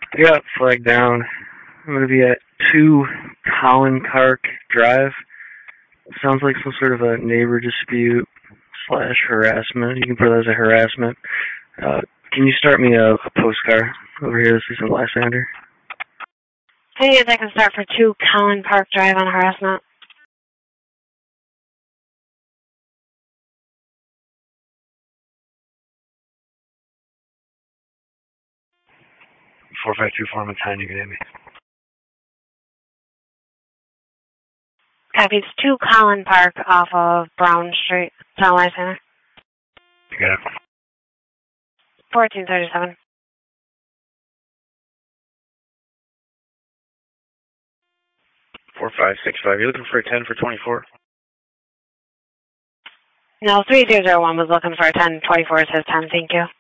I got flagged down. I'm going to be at 2 Collin Park Drive. Sounds like some sort of a neighbor dispute slash harassment. You can put it as a harassment. Can you start me a postcard over here? This isn't Lysander. Hey, I can start for 2 Collin Park Drive on harassment. Four five two Foreman Tiny, you can hit me. Copy, it's 2 Collin Park off of Brown Street. It's on Lysander. You got it. 1437. 4565. You looking for a 10 for 24? No, 3201 was looking for a 10. 24 says 10. Thank you.